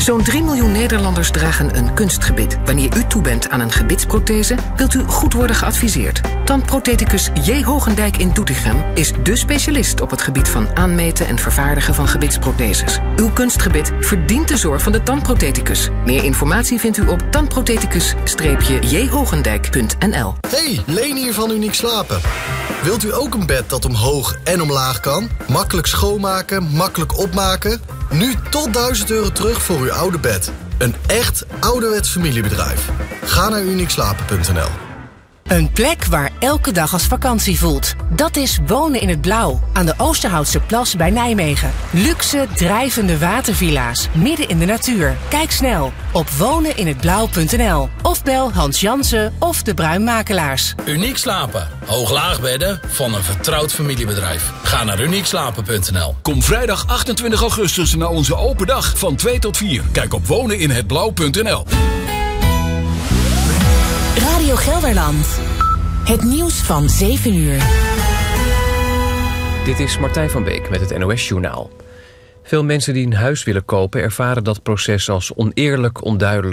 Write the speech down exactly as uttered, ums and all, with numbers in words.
Zo'n drie miljoen Nederlanders dragen een kunstgebit. Wanneer u toe bent aan een gebitsprothese, wilt u goed worden geadviseerd. Tandprotheticus J. Hogendijk in Doetinchem is dé specialist op het gebied van aanmeten en vervaardigen van gebitsprotheses. Uw kunstgebit verdient de zorg van de tandprotheticus. Meer informatie vindt u op tandprotheticus j hogendijk punt n l. Hey, Leen hier van Uniek Slapen. Wilt u ook een bed dat omhoog en omlaag kan? Makkelijk schoonmaken, makkelijk opmaken? Nu tot duizend euro terug voor uw oude bed. Een echt ouderwets familiebedrijf. Ga naar uniek slapen punt n l. Een plek waar elke dag als vakantie voelt. Dat is Wonen in het Blauw, aan de Oosterhoutse Plas bij Nijmegen. Luxe, drijvende watervilla's, midden in de natuur. Kijk snel op wonen in het blauw punt n l of bel Hans Jansen of de Bruinmakelaars. Uniek Slapen. Hoog-laag bedden van een vertrouwd familiebedrijf. Ga naar uniek slapen punt n l. Kom vrijdag achtentwintig augustus naar onze open dag van twee tot vier. Kijk op wonen in het blauw punt n l. Radio Gelderland. Het nieuws van zeven uur. Dit is Martijn van Beek met het N O S-journaal. Veel mensen die een huis willen kopen ervaren dat proces als oneerlijk, onduidelijk